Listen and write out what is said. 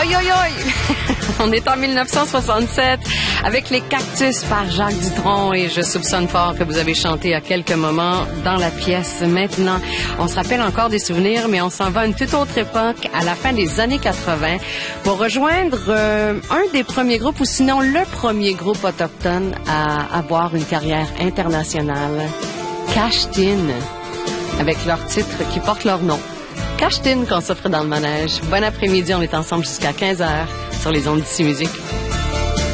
Oi, oi, oi! On est en 1967 avec les Cactus par Jacques Dutronc et je soupçonne fort que vous avez chanté à quelques moments dans la pièce. Maintenant, on se rappelle encore des souvenirs, mais on s'en va à une toute autre époque, à la fin des années 80, pour rejoindre un des premiers groupes, ou sinon le premier groupe autochtone à avoir une carrière internationale, Cachetin, avec leur titre qui porte leur nom. Cachetin qu'on s'offre dans le manège. Bon après-midi, on est ensemble jusqu'à 15h sur les ondes d'ici musique.